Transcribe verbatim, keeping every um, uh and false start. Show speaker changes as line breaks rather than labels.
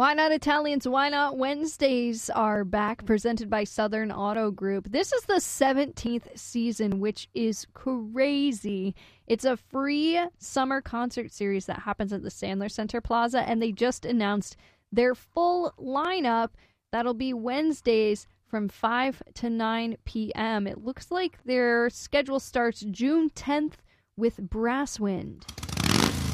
Why Not Italians, Why Not Wednesdays are back, presented by Southern Auto Group. This is the seventeenth season, which is crazy. It's a free summer concert series that happens at the Sandler Center Plaza, and they just announced their full lineup. That'll be Wednesdays from five to nine p.m. It looks like their schedule starts June tenth with Brasswind.